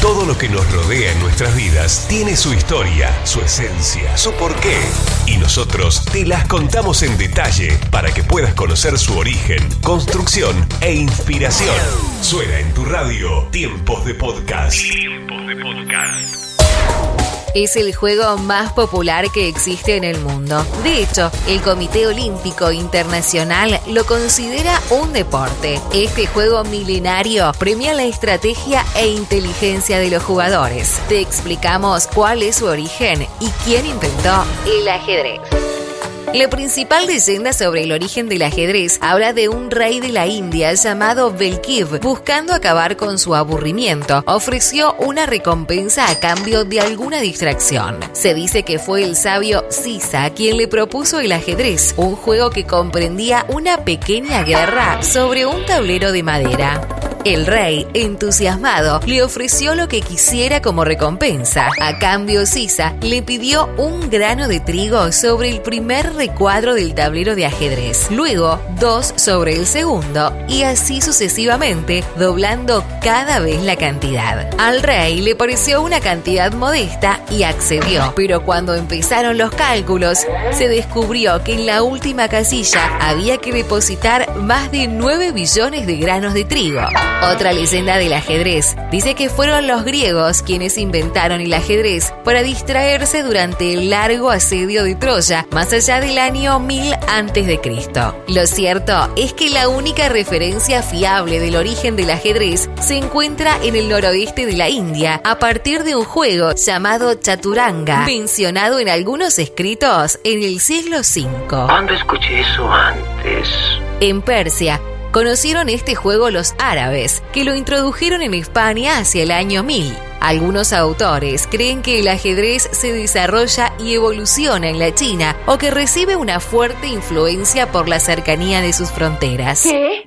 Todo lo que nos rodea en nuestras vidas tiene su historia, su esencia, su porqué. Y nosotros te las contamos en detalle para que puedas conocer su origen, construcción e inspiración. Suena en tu radio Tiempos de Podcast. Tiempos de Podcast. Es el juego más popular que existe en el mundo. De hecho, el Comité Olímpico Internacional lo considera un deporte. Este juego milenario premia la estrategia e inteligencia de los jugadores. Te explicamos cuál es su origen y quién inventó el ajedrez. La principal leyenda sobre el origen del ajedrez habla de un rey de la India llamado Belkiv. Buscando acabar con su aburrimiento, ofreció una recompensa a cambio de alguna distracción. Se dice que fue el sabio Sisa quien le propuso el ajedrez, un juego que comprendía una pequeña guerra sobre un tablero de madera. El rey, entusiasmado, le ofreció lo que quisiera como recompensa. A cambio, Sisa le pidió un grano de trigo sobre el primer recuadro del tablero de ajedrez, luego 2 sobre el segundo, y así sucesivamente, doblando cada vez la cantidad. Al rey le pareció una cantidad modesta y accedió, pero cuando empezaron los cálculos, se descubrió que en la última casilla había que depositar más de 9 billones de granos de trigo. Otra leyenda del ajedrez dice que fueron los griegos quienes inventaron el ajedrez para distraerse durante el largo asedio de Troya, más allá del año 1000 a.C. Lo cierto es que la única referencia fiable del origen del ajedrez se encuentra en el noroeste de la India, a partir de un juego llamado Chaturanga, mencionado en algunos escritos en el siglo V. ¿Cuándo escuché eso antes? En Persia, conocieron este juego los árabes, que lo introdujeron en España hacia el año 1000. Algunos autores creen que el ajedrez se desarrolla y evoluciona en la China o que recibe una fuerte influencia por la cercanía de sus fronteras. ¿Qué?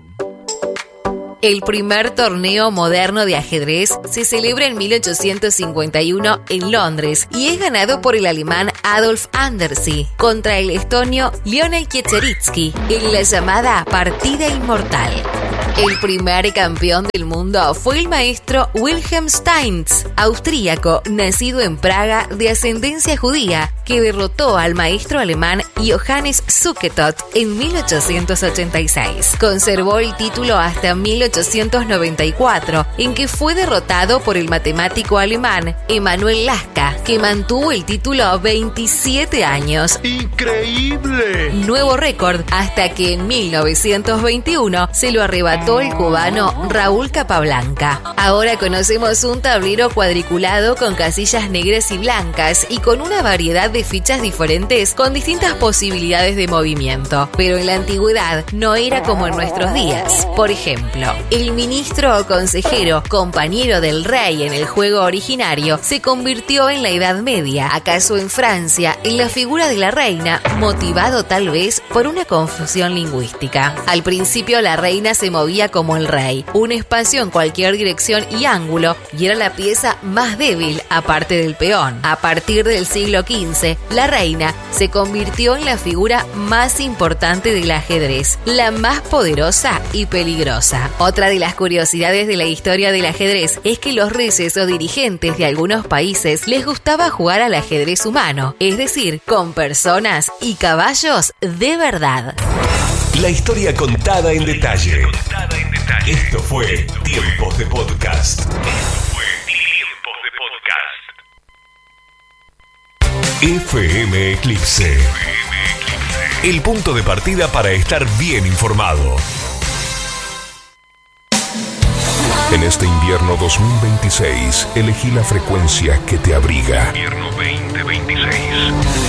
El primer torneo moderno de ajedrez se celebra en 1851 en Londres y es ganado por el alemán Adolf Andersson contra el estonio Lionel Kiecierzycki en la llamada Partida Inmortal. El primer campeón del mundo fue el maestro Wilhelm Steins, austríaco, nacido en Praga de ascendencia judía, que derrotó al maestro alemán Johannes Zukertort en 1886. Conservó el título hasta 1894, en que fue derrotado por el matemático alemán Emanuel Lasker, que mantuvo el título 27 años. ¡Increíble! Nuevo récord, hasta que en 1921 se lo arrebató el cubano Raúl Capablanca. Ahora conocemos un tablero cuadriculado con casillas negras y blancas y con una variedad de fichas diferentes con distintas posibilidades de movimiento. Pero en la antigüedad no era como en nuestros días. Por ejemplo, el ministro o consejero, compañero del rey en el juego originario, se convirtió en la Edad Media, acaso en Francia, en la figura de la reina, motivado tal vez por una confusión lingüística. Al principio la reina se movía como el rey, un espacio en cualquier dirección y ángulo, y era la pieza más débil aparte del peón. A partir del siglo XV, la reina se convirtió en la figura más importante del ajedrez, la más poderosa y peligrosa. Otra de las curiosidades de la historia del ajedrez es que los reyes o dirigentes de algunos países les gustaba jugar al ajedrez humano, es decir, con personas y caballos de verdad. La historia contada en detalle. Esto fue Tiempos de Podcast. FM Eclipse. El punto de partida para estar bien informado. En este invierno 2026, elegí la frecuencia que te abriga. Invierno 2026.